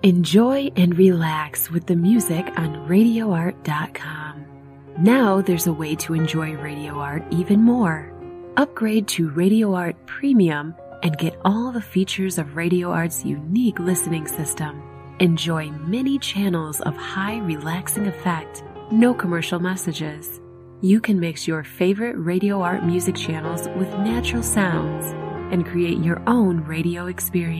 Enjoy and relax with the music on RadioArt.com. Now there's a way to enjoy Radio Art even more. Upgrade to Radio Art Premium and get all the features of Radio Art's unique listening system. Enjoy many channels of high relaxing effect, no commercial messages. You can mix your favorite Radio Art music channels with natural sounds and create your own radio experience.